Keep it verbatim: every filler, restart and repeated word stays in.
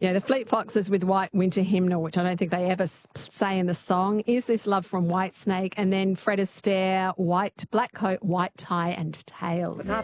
Yeah, the Fleet Foxes with White Winter Hymnal, which I don't think they ever s- say in the song. Is This Love from White Snake? And then Fred Astaire, White Black Coat, White Tie and Tails.